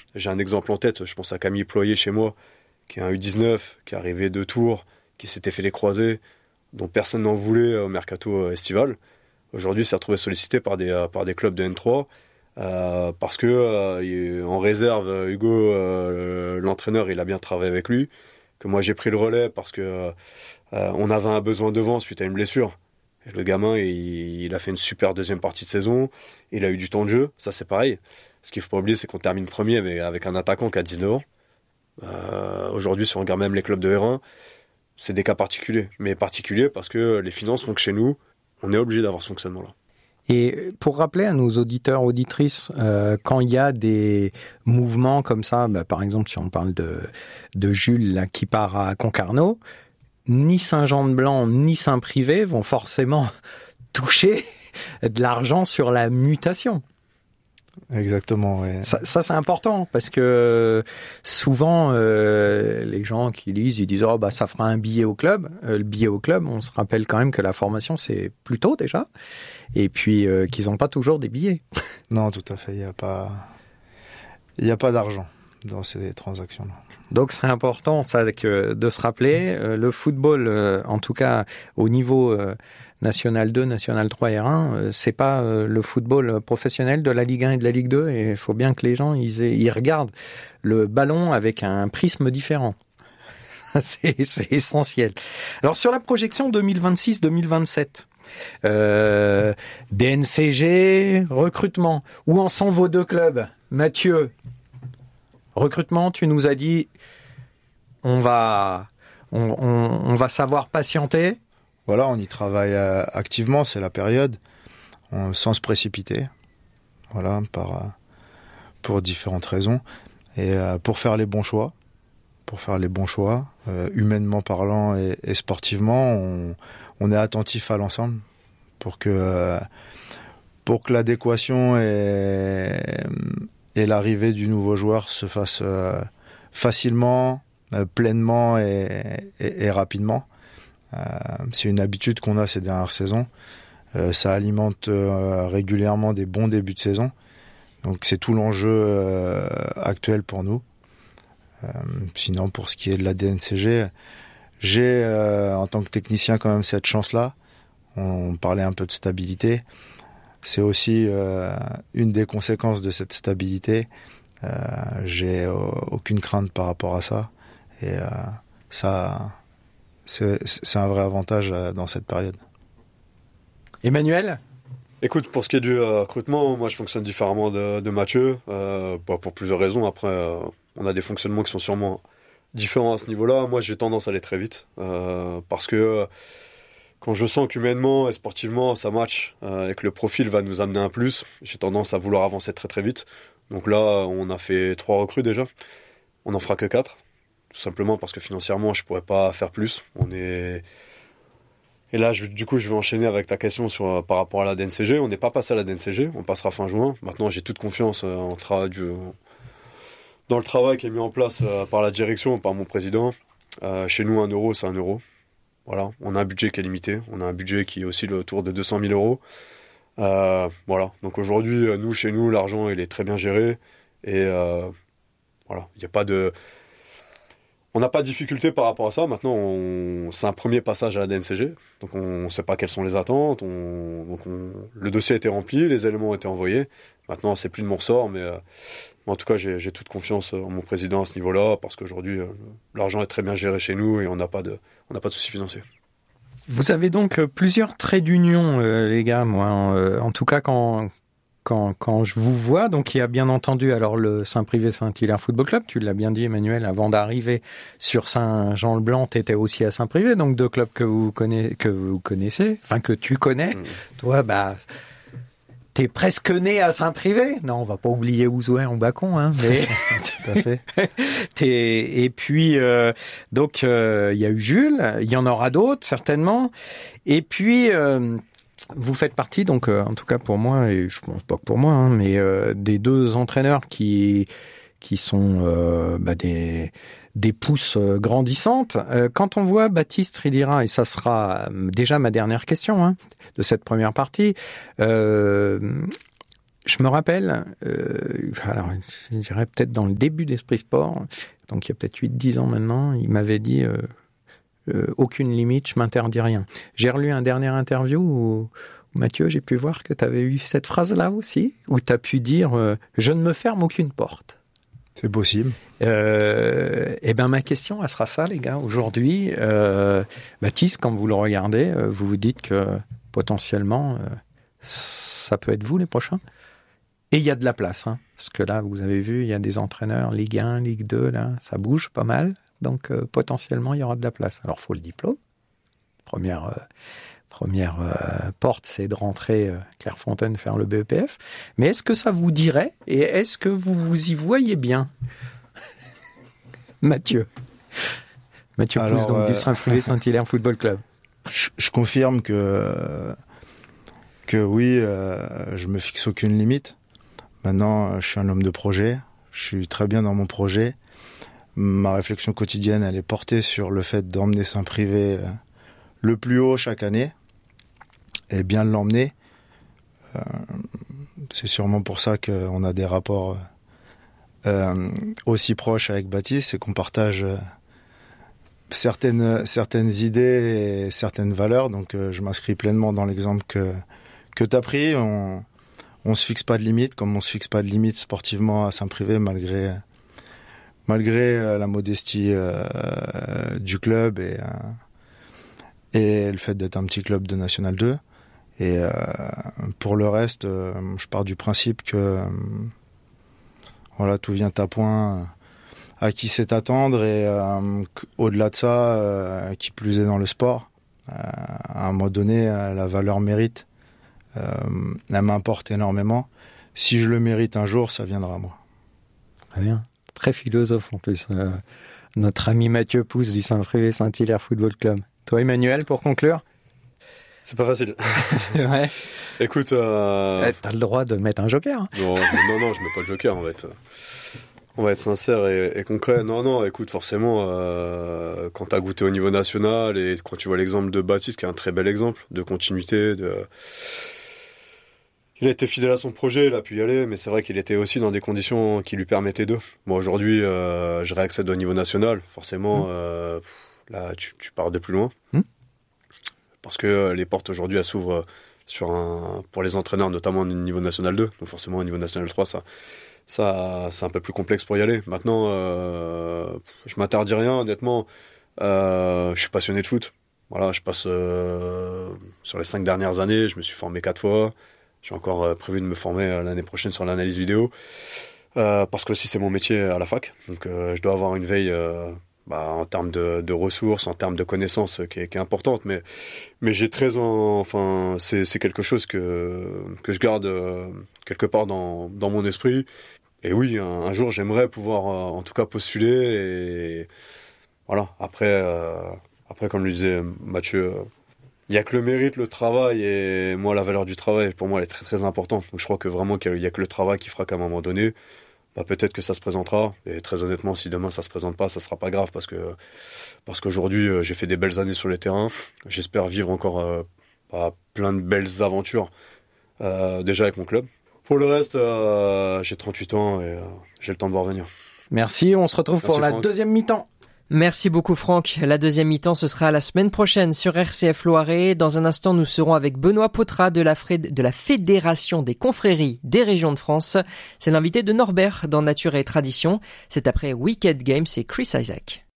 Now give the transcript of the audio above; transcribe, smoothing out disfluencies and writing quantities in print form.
J'ai un exemple en tête, je pense à Camille Ployer chez moi, qui est un U19, qui est arrivé de Tours, qui s'était fait les croisés, dont personne n'en voulait au mercato estival. Aujourd'hui, il s'est retrouvé sollicité par des clubs de N3, parce que en réserve, Hugo, l'entraîneur, il a bien travaillé avec lui, que moi j'ai pris le relais parce que on avait un besoin devant suite à une blessure. Et le gamin, il a fait une super deuxième partie de saison, il a eu du temps de jeu, ça c'est pareil. Ce qu'il faut pas oublier, c'est qu'on termine premier avec un attaquant qui a 19 ans. Aujourd'hui, si on regarde même les clubs de R1, c'est des cas particuliers. Mais particuliers parce que les finances font que chez nous, on est obligé d'avoir ce fonctionnement-là. Et pour rappeler à nos auditeurs, auditrices, quand il y a des mouvements comme ça, par exemple, si on parle de Jules là, qui part à Concarneau, ni Saint-Jean-de-Blanc ni Saint-Privé vont forcément toucher de l'argent sur la mutation. Exactement, ouais. Ça c'est important parce que souvent les gens qui lisent, ils disent ça fera un billet au club. Le billet au club, on se rappelle quand même que la formation c'est plus tôt déjà, et puis qu'ils n'ont pas toujours des billets. Non, tout à fait. Il y a pas d'argent dans ces transactions-là. Donc c'est important ça de se rappeler le football, en tout cas au niveau National 2, National 3 R1, c'est pas le football professionnel de la Ligue 1 et de la Ligue 2, et il faut bien que les gens ils regardent le ballon avec un prisme différent. c'est essentiel. Alors sur la projection 2026-2027, DNCG, recrutement, où en sont vos deux clubs, Mathieu? Recrutement, tu nous as dit on va savoir patienter. Voilà, on y travaille activement, c'est la période, sans se précipiter, voilà, pour différentes raisons, et pour faire les bons choix, humainement parlant et sportivement, on est attentif à l'ensemble pour que l'adéquation et l'arrivée du nouveau joueur se fasse facilement, pleinement et rapidement. C'est une habitude qu'on a ces dernières saisons. Ça alimente régulièrement des bons débuts de saison. Donc c'est tout l'enjeu actuel pour nous. Sinon, pour ce qui est de la DNCG, j'ai en tant que technicien quand même cette chance-là. On parlait un peu de stabilité. C'est aussi une des conséquences de cette stabilité. J'ai aucune crainte par rapport à ça. Et ça... C'est un vrai avantage dans cette période. Emmanuel ? Écoute, pour ce qui est du recrutement, moi je fonctionne différemment de Mathieu, pour plusieurs raisons. Après, on a des fonctionnements qui sont sûrement différents à ce niveau-là. Moi j'ai tendance à aller très vite, parce que quand je sens qu'humainement et sportivement ça match, et que le profil va nous amener un plus, j'ai tendance à vouloir avancer très très vite. Donc là, on a fait 3 recrues déjà, on n'en fera que 4. Tout simplement parce que financièrement, je pourrais pas faire plus. Et là, du coup, je vais enchaîner avec ta question par rapport à la DNCG. On n'est pas passé à la DNCG, on passera fin juin. Maintenant, j'ai toute confiance dans le travail qui est mis en place par la direction, par mon président. Chez nous, 1 euro, c'est 1 euro. Voilà, on a un budget qui est limité. On a un budget qui est aussi autour de 200 000 euros. Voilà, donc aujourd'hui, chez nous, l'argent, il est très bien géré. Et voilà, il n'y a pas de... On n'a pas de difficulté par rapport à ça. Maintenant, c'est un premier passage à la DNCG. Donc, on ne sait pas quelles sont les attentes. Le dossier a été rempli, les éléments ont été envoyés. Maintenant, c'est plus de mon ressort. Mais en tout cas, j'ai toute confiance en mon président à ce niveau-là. Parce qu'aujourd'hui, l'argent est très bien géré chez nous et on n'a pas de soucis financiers. Vous avez donc plusieurs traits d'union, les gars. Moi, en tout cas, quand je vous vois, donc il y a bien entendu alors le Saint-Privé Saint-Hilaire Football Club, tu l'as bien dit Emmanuel, avant d'arriver sur Saint-Jean-le-Blanc, tu étais aussi à Saint-Privé, donc 2 clubs que vous connaissez, enfin que tu connais. Toi, t'es presque né à Saint-Privé. Non, on va pas oublier Ouzouer en Bacon, hein, mais tout à fait. Et puis donc il y a eu Jules, il y en aura d'autres certainement. Et puis vous faites partie, donc en tout cas pour moi, et je pense pas que pour moi, hein, mais des 2 entraîneurs qui sont des pousses grandissantes. Quand on voit Baptiste Ridira, et ça sera déjà ma dernière question de cette première partie, je Je me rappelle, alors je dirais peut-être dans le début d'Esprit Sport, donc il y a peut-être 8-10 ans maintenant, il m'avait dit aucune limite, je m'interdis rien. J'ai relu un dernier interview où Mathieu, j'ai pu voir que tu avais eu cette phrase-là aussi, où tu as pu dire je ne me ferme aucune porte. C'est possible. Et ben ma question, elle sera ça, les gars. Aujourd'hui, Baptiste, quand vous le regardez, vous vous dites que potentiellement, ça peut être vous les prochains. Et il y a de la place, hein, parce que là, vous avez vu, il y a des entraîneurs Ligue 1, Ligue 2, là, ça bouge pas mal. Donc potentiellement, il y aura de la place. Alors, il faut le diplôme. Première porte, c'est de rentrer Clairefontaine, faire le BEPF. Mais est-ce que ça vous dirait et est-ce que vous vous y voyez bien? Mathieu Pousse, donc du Saint-Privé Saint-Hilaire Football Club. Je confirme que oui, je me fixe aucune limite. Maintenant, je suis un homme de projet. Je suis très bien dans mon projet. Ma réflexion quotidienne, elle est portée sur le fait d'emmener Saint-Privé le plus haut chaque année et bien l'emmener. C'est sûrement pour ça qu'on a des rapports aussi proches avec Baptiste, c'est qu'on partage certaines idées et certaines valeurs. Donc je m'inscris pleinement dans l'exemple que tu as pris. On se fixe pas de limite, comme on se fixe pas de limite sportivement à Saint-Privé malgré la modestie du club et le fait d'être un petit club de National 2. Et pour le reste, je pars du principe que voilà, tout vient à point à qui sait attendre et au-delà de ça, qui plus est dans le sport, à un moment donné, la valeur mérite. Elle m'importe énormément. Si je le mérite un jour, ça viendra à moi. Très bien. Très philosophe en plus. Notre ami Mathieu Pousse du Saint-Privé Saint-Hilaire Football Club. Toi, Emmanuel, pour conclure? C'est pas facile. Ouais. Écoute, t'as le droit de mettre un joker. Hein. Non, je mets pas de joker. On va être sincère et concret. Non, écoute, forcément, quand t'as goûté au niveau national et quand tu vois l'exemple de Baptiste, qui est un très bel exemple de continuité, il a été fidèle à son projet, il a pu y aller, mais c'est vrai qu'il était aussi dans des conditions qui lui permettaient d'eux. Moi, aujourd'hui, je réaccède au niveau national. Forcément, là, tu pars de plus loin. Parce que les portes aujourd'hui, elles s'ouvrent pour les entraîneurs, notamment au niveau national 2. Donc forcément, au niveau national 3, ça c'est un peu plus complexe pour y aller. Maintenant, je m'interdis rien, honnêtement. Je suis passionné de foot. Voilà, je passe sur les 5 dernières années, je me suis formé 4 fois. J'ai encore prévu de me former l'année prochaine sur l'analyse vidéo. Parce que aussi c'est mon métier à la fac. Donc je dois avoir une veille en termes de ressources, en termes de connaissances qui est importante. Mais j'ai c'est quelque chose que je garde quelque part dans mon esprit. Et oui, un jour j'aimerais pouvoir en tout cas postuler. Et voilà, après comme le disait Mathieu, il y a que le mérite, le travail, et moi la valeur du travail pour moi elle est très très importante. Donc je crois que vraiment qu'il y a que le travail qui fera qu'à un moment donné, peut-être que ça se présentera. Et très honnêtement, si demain ça se présente pas, ça sera pas grave parce qu'aujourd'hui j'ai fait des belles années sur les terrains. J'espère vivre encore plein de belles aventures déjà avec mon club. Pour le reste, j'ai 38 ans et j'ai le temps de voir venir. Merci, on se retrouve pour la deuxième mi-temps. Merci beaucoup Franck. La deuxième mi-temps, ce sera la semaine prochaine sur RCF Loiret. Dans un instant, nous serons avec Benoît Potra de la Fédération des confréries des régions de France. C'est l'invité de Norbert dans Nature et Tradition. C'est après Wicked Games et Chris Isaac.